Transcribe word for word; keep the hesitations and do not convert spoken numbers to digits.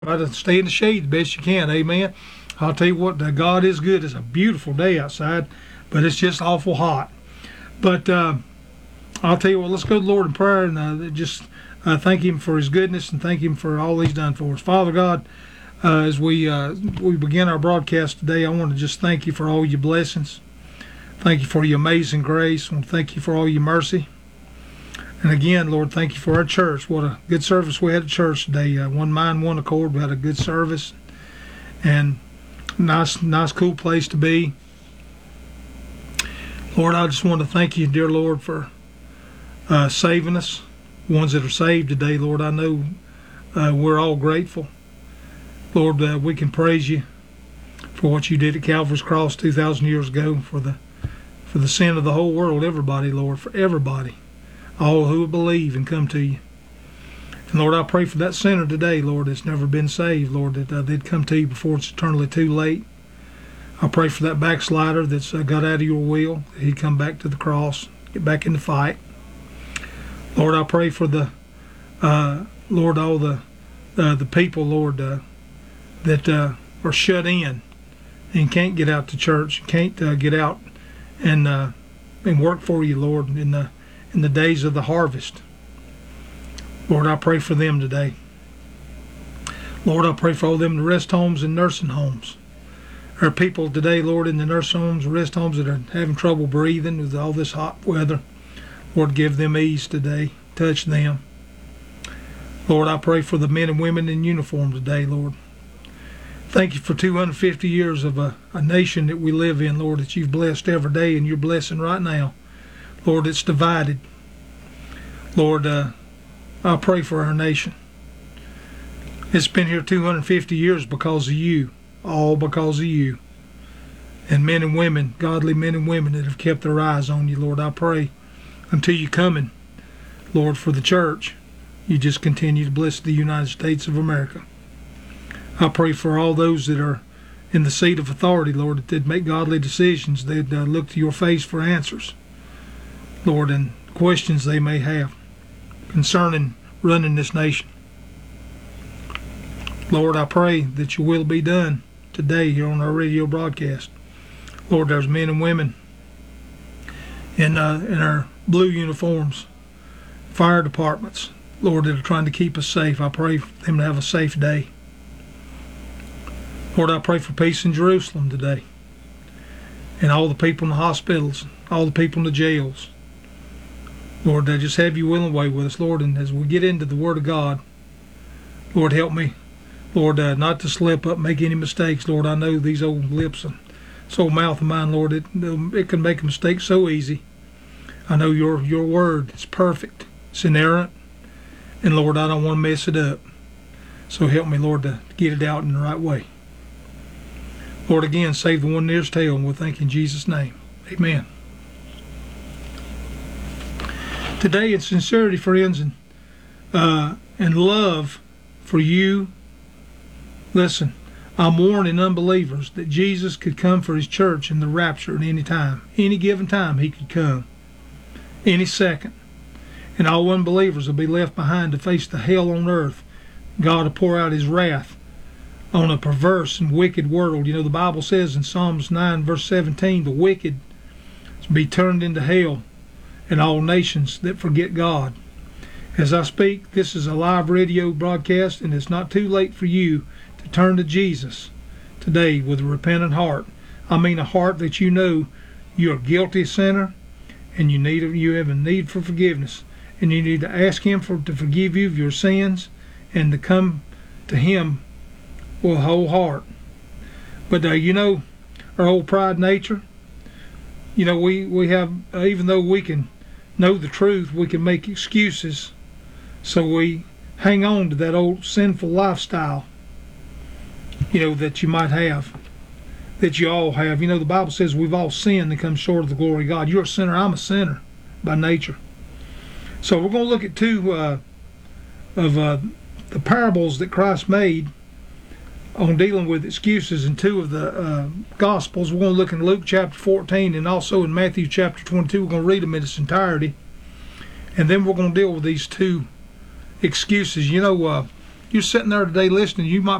Try to stay in the shade the best you can. Amen. I'll tell you what, uh, God is good. It's a beautiful day outside, but it's just awful hot. But uh, I'll tell you what, let's go to the Lord in prayer and uh, just uh, thank Him for His goodness and thank Him for all He's done for us. Father God, uh, as we uh, we begin our broadcast today, I want to just thank You for all Your blessings. Thank You for Your amazing grace. I want to thank You for all Your mercy. And again, Lord, thank You for our church. What a good service we had at church today. Uh, one mind, one accord. We had a good service. And nice, nice, cool place to be. Lord, I just want to thank You, dear Lord, for uh, saving us. Ones that are saved today, Lord, I know uh, we're all grateful. Lord, uh, we can praise You for what You did at Calvary's cross two thousand years ago for the for the sin of the whole world, everybody, Lord, for everybody. All who believe and come to You. And Lord, I pray for that sinner today, Lord, that's never been saved, Lord, that uh, they'd come to You before it's eternally too late. I pray for that backslider that's uh, got out of Your will, that he'd come back to the cross, get back in the fight. Lord, I pray for the, uh, Lord, all the uh, the people, Lord, uh, that uh, are shut in and can't get out to church, can't uh, get out and uh, and work for You, Lord, in the in the days of the harvest. Lord, I pray for them today. Lord, I pray for all them in the rest homes and nursing homes. There are people today, Lord, in the nursing homes, rest homes that are having trouble breathing with all this hot weather. Lord, give them ease today. Touch them. Lord, I pray for the men and women in uniform today, Lord. Thank You for two hundred fifty years of a, a nation that we live in, Lord, that You've blessed every day and You're blessing right now. Lord, it's divided. Lord, uh, I pray for our nation. It's been here two hundred fifty years because of You, all because of You. And men and women, godly men and women that have kept their eyes on You, Lord, I pray until You coming, Lord, for the church, You just continue to bless the United States of America. I pray for all those that are in the seat of authority, Lord, that they'd make godly decisions, they'd uh, look to Your face for answers, Lord, and questions they may have concerning running this nation. Lord, I pray that Your will be done today here on our radio broadcast. Lord, there's men and women in uh, in our blue uniforms, fire departments, Lord, that are trying to keep us safe. I pray for them to have a safe day. Lord, I pray for peace in Jerusalem today, and all the people in the hospitals, all the people in the jails. Lord, I just have Your will and way with us, Lord, and as we get into the Word of God, Lord, help me, Lord, uh, not to slip up, make any mistakes. Lord, I know these old lips and this old mouth of mine, Lord, it, it can make a mistake so easy. I know Your Your Word is perfect, it's inerrant, and Lord, I don't want to mess it up. So help me, Lord, to get it out in the right way. Lord, again, save the one nearest tail, and we'll thank You in Jesus' name. Amen. Today, in sincerity, friends, and uh, and love for you, listen, I'm warning unbelievers that Jesus could come for His church in the rapture at any time. Any given time He could come. Any second. And all unbelievers will be left behind to face the hell on earth. God will pour out His wrath on a perverse and wicked world. You know, the Bible says in Psalms nine, verse seventeen, the wicked will be turned into hell, and all nations that forget God. As I speak, this is a live radio broadcast, and it's not too late for you to turn to Jesus today with a repentant heart. I mean a heart that you know you're a guilty sinner, and you need you have a need for forgiveness, and you need to ask Him for to forgive you of your sins, and to come to Him with a whole heart. But uh, you know, our old pride nature, you know, we we have uh, even though we can know the truth, we can make excuses, so we hang on to that old sinful lifestyle, you know, that you might have, that you all have. You know, the Bible says we've all sinned and come short of the glory of God. You're a sinner, I'm a sinner by nature. So we're going to look at two uh, of uh, the parables that Christ made on dealing with excuses in two of the uh, Gospels. We're going to look in Luke chapter fourteen and also in Matthew chapter twenty-two. We're going to read them in its entirety. And then we're going to deal with these two excuses. You know, uh, you're sitting there today listening, you might